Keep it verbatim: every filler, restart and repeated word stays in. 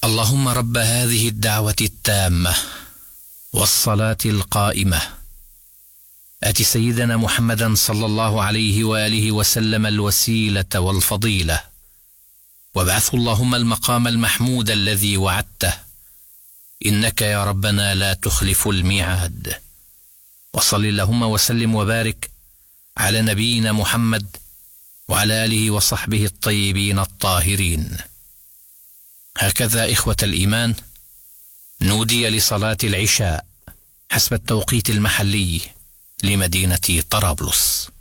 اللهم رب هذه الدعوة التامة والصلاة القائمة آت سيدنا محمدا صلى الله عليه وآله وسلم الوسيلة والفضيلة، وابعثه اللهم المقام المحمود الذي وعدته، إنك يا ربنا لا تخلف الميعاد. وصل اللهم وسلم وبارك على نبينا محمد وعلى آله وصحبه الطيبين الطاهرين. هكذا إخوة الإيمان نودي لصلاة العشاء حسب التوقيت المحلي لمدينة طرابلس.